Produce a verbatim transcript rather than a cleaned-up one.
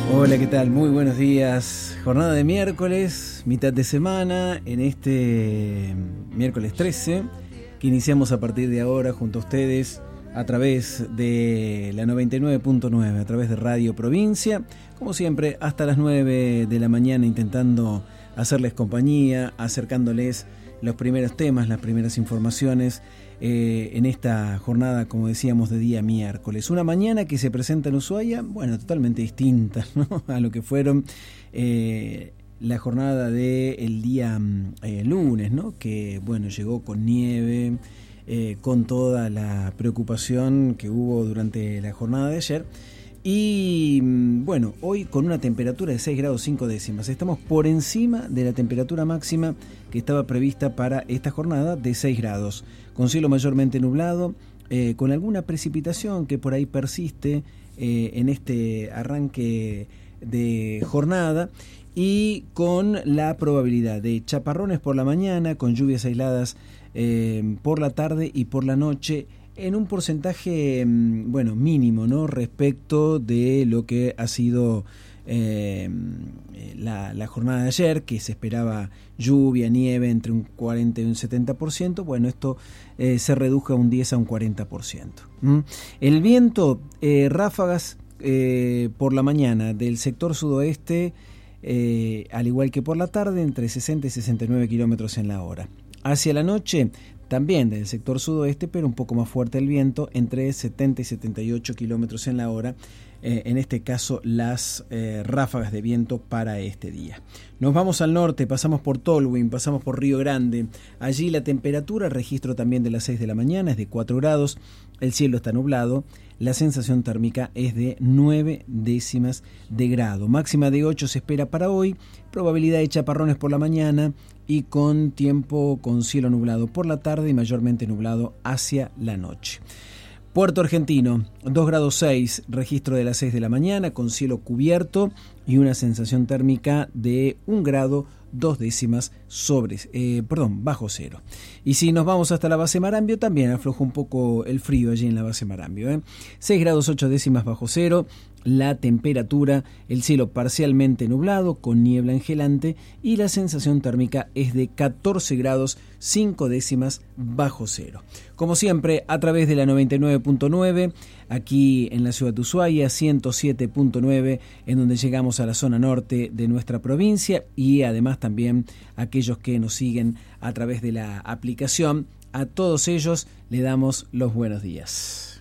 Hola, ¿qué tal? Muy buenos días. Jornada de miércoles, mitad de semana, en este miércoles trece, que iniciamos a partir de ahora junto a ustedes a través de la noventa y nueve punto nueve, a través de Radio Provincia, como siempre, hasta las nueve de la mañana, intentando hacerles compañía, acercándoles los primeros temas, las primeras informaciones eh, en esta jornada, como decíamos, de día miércoles. Una mañana que se presenta en Ushuaia, bueno, totalmente distinta, ¿no?, a lo que fueron eh, la jornada del día eh, lunes, ¿no?, que, bueno, llegó con nieve, eh, con toda la preocupación que hubo durante la jornada de ayer. Y bueno, hoy con una temperatura de seis grados cinco décimas. Estamos por encima de la temperatura máxima que estaba prevista para esta jornada de seis grados. Con cielo mayormente nublado, eh, con alguna precipitación que por ahí persiste eh, en este arranque de jornada. Y con la probabilidad de chaparrones por la mañana, con lluvias aisladas eh, por la tarde y por la noche, en un porcentaje, bueno, mínimo, ¿no?, respecto de lo que ha sido eh, la, la jornada de ayer, que se esperaba lluvia, nieve entre un cuarenta y un setenta por ciento. Bueno, esto eh, se redujo a un diez a un cuarenta por ciento. ¿Mm? El viento, eh, ráfagas eh, por la mañana del sector sudoeste, eh, al igual que por la tarde, entre sesenta y sesenta y nueve kilómetros en la hora. Hacia la noche, también del sector sudoeste, pero un poco más fuerte el viento, entre setenta y setenta y ocho kilómetros en la hora, eh, en este caso las eh, ráfagas de viento para este día. Nos vamos al norte, pasamos por Tolwyn, pasamos por Río Grande. Allí la temperatura, registro también de las seis de la mañana, es de cuatro grados, el cielo está nublado, la sensación térmica es de nueve décimas de grado. Máxima de ocho se espera para hoy, probabilidad de chaparrones por la mañana y con tiempo con cielo nublado por la tarde y mayormente nublado hacia la noche. Puerto Argentino, dos grados seis, registro de las seis de la mañana, con cielo cubierto y una sensación térmica de un grado, dos décimas sobre, eh, perdón, bajo cero. Y si nos vamos hasta la base Marambio, también afloja un poco el frío allí en la base Marambio, ¿eh? seis grados ocho décimas bajo cero. La temperatura, el cielo parcialmente nublado con niebla engelante y la sensación térmica es de catorce grados cinco décimas bajo cero. Como siempre, a través de la noventa y nueve punto nueve, aquí en la ciudad de Ushuaia, ciento siete punto nueve, en donde llegamos a la zona norte de nuestra provincia, y además también aquellos que nos siguen a través de la aplicación. A todos ellos le damos los buenos días.